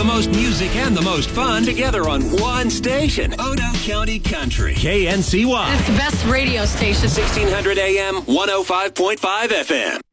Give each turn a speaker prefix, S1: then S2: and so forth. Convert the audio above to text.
S1: the most music and the most fun together on one station. Odo County Country. KNCY.
S2: It's the best radio station.
S1: 1600 AM, 105.5 FM.